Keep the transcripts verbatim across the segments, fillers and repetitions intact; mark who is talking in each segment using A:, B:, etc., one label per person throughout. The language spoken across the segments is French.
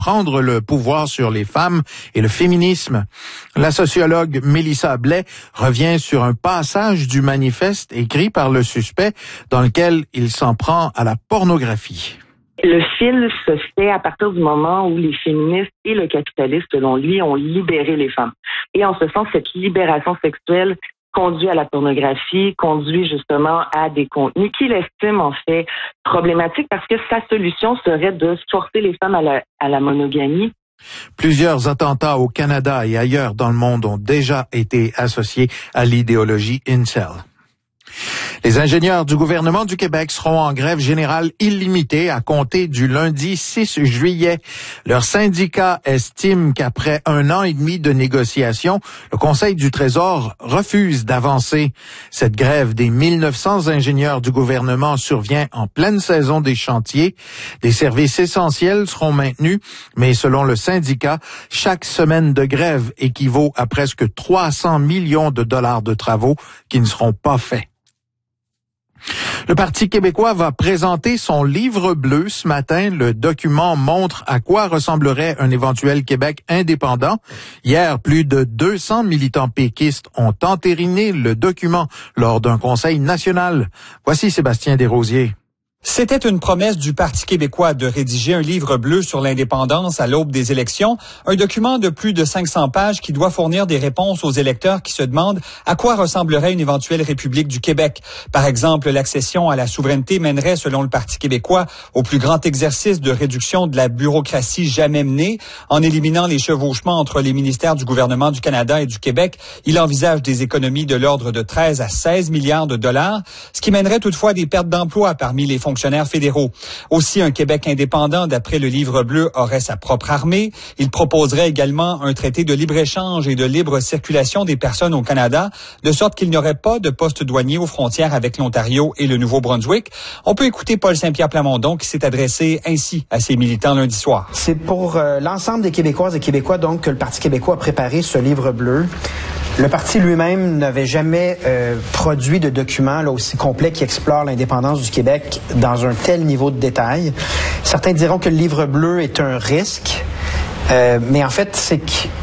A: prendre le pouvoir sur les femmes et le féminisme. La sociologue Mélissa Blais revient sur un passage du manifeste écrit par le suspect dans lequel il s'en prend à la pornographie.
B: Le fil se fait à partir du moment où les féministes et le capitaliste, selon lui, ont libéré les femmes. Et en ce sens, cette libération sexuelle conduit à la pornographie, conduit justement à des contenus qu'il estime en fait problématiques parce que sa solution serait de forcer les femmes à la, à la monogamie.
A: Plusieurs attentats au Canada et ailleurs dans le monde ont déjà été associés à l'idéologie incel. Les ingénieurs du gouvernement du Québec seront en grève générale illimitée à compter du lundi six juillet. Leur syndicat estime qu'après un an et demi de négociations, le Conseil du Trésor refuse d'avancer. Cette grève des mille neuf cents ingénieurs du gouvernement survient en pleine saison des chantiers. Des services essentiels seront maintenus, mais selon le syndicat, chaque semaine de grève équivaut à presque trois cents millions de dollars de travaux qui ne seront pas faits. Le Parti québécois va présenter son livre bleu ce matin. Le document montre à quoi ressemblerait un éventuel Québec indépendant. Hier, plus de deux cents militants péquistes ont entériné le document lors d'un conseil national. Voici Sébastien Desrosiers.
C: C'était une promesse du Parti québécois de rédiger un livre bleu sur l'indépendance à l'aube des élections, un document de plus de cinq cents pages qui doit fournir des réponses aux électeurs qui se demandent à quoi ressemblerait une éventuelle République du Québec. Par exemple, l'accession à la souveraineté mènerait, selon le Parti québécois, au plus grand exercice de réduction de la bureaucratie jamais menée. En éliminant les chevauchements entre les ministères du gouvernement du Canada et du Québec, il envisage des économies de l'ordre de treize à seize milliards de dollars, ce qui mènerait toutefois des pertes d'emplois parmi les fonctionnaires fédéraux. Aussi, un Québec indépendant, d'après le livre bleu, aurait sa propre armée. Il proposerait également un traité de libre-échange et de libre circulation des personnes au Canada, de sorte qu'il n'y aurait pas de poste douanier aux frontières avec l'Ontario et le Nouveau-Brunswick. On peut écouter Paul Saint-Pierre Plamondon qui s'est adressé ainsi à ses militants lundi soir.
D: C'est pour euh, l'ensemble des Québécoises et Québécois donc que le Parti québécois a préparé ce livre bleu. Le parti lui-même n'avait jamais euh, produit de document là, aussi complet qui explore l'indépendance du Québec dans un tel niveau de détail. Certains diront que le livre bleu est un risque, euh, mais en fait, c'est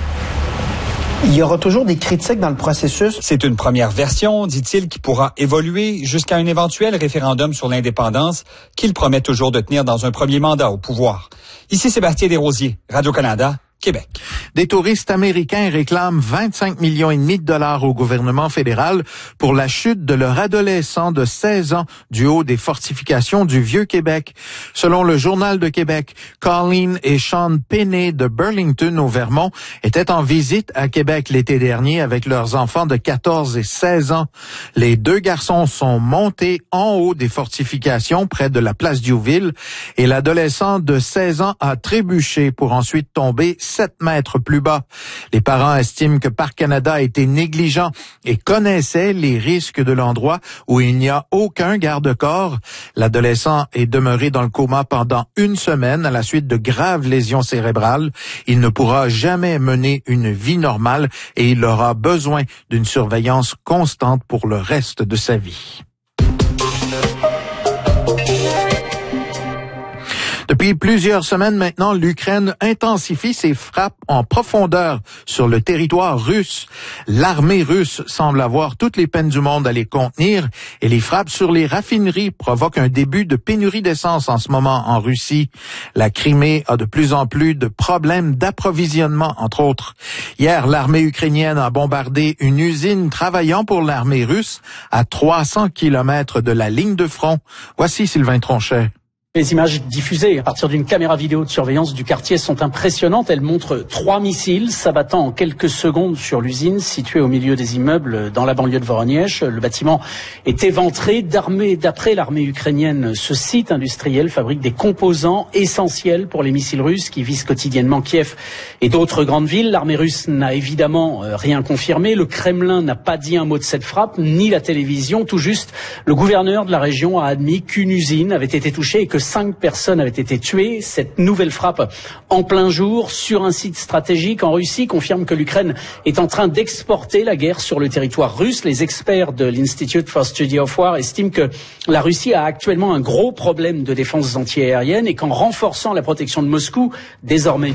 D: qu'il y aura toujours des critiques dans le processus.
C: C'est une première version, dit-il, qui pourra évoluer jusqu'à un éventuel référendum sur l'indépendance qu'il promet toujours de tenir dans un premier mandat au pouvoir. Ici Sébastien Desrosiers, Radio-Canada, Québec.
A: Des touristes américains réclament vingt-cinq millions et demi de dollars au gouvernement fédéral pour la chute de leur adolescent de seize ans du haut des fortifications du Vieux-Québec. Selon le Journal de Québec, Colleen et Sean Penney de Burlington au Vermont étaient en visite à Québec l'été dernier avec leurs enfants de quatorze et seize ans. Les deux garçons sont montés en haut des fortifications près de la place Diouville et l'adolescent de seize ans a trébuché pour ensuite tomber sept mètres plus bas. Les parents estiment que Parc Canada a été négligent et connaissait les risques de l'endroit où il n'y a aucun garde-corps. L'adolescent est demeuré dans le coma pendant une semaine à la suite de graves lésions cérébrales. Il ne pourra jamais mener une vie normale et il aura besoin d'une surveillance constante pour le reste de sa vie. Depuis plusieurs semaines maintenant, l'Ukraine intensifie ses frappes en profondeur sur le territoire russe. L'armée russe semble avoir toutes les peines du monde à les contenir et les frappes sur les raffineries provoquent un début de pénurie d'essence en ce moment en Russie. La Crimée a de plus en plus de problèmes d'approvisionnement, entre autres. Hier, l'armée ukrainienne a bombardé une usine travaillant pour l'armée russe à trois cents kilomètres de la ligne de front. Voici Sylvain Tronchet.
E: Les images diffusées à partir d'une caméra vidéo de surveillance du quartier sont impressionnantes. Elles montrent trois missiles s'abattant en quelques secondes sur l'usine située au milieu des immeubles dans la banlieue de Voronezh. Le bâtiment est éventré. D'après l'armée ukrainienne, ce site industriel fabrique des composants essentiels pour les missiles russes qui visent quotidiennement Kiev et d'autres grandes villes. L'armée russe n'a évidemment rien confirmé. Le Kremlin n'a pas dit un mot de cette frappe, ni la télévision. Tout juste, le gouverneur de la région a admis qu'une usine avait été touchée et que cinq personnes avaient été tuées. Cette nouvelle frappe en plein jour sur un site stratégique en Russie confirme que l'Ukraine est en train d'exporter la guerre sur le territoire russe. Les experts de l'Institute for Study of War estiment que la Russie a actuellement un gros problème de défense antiaérienne et qu'en renforçant la protection de Moscou, désormais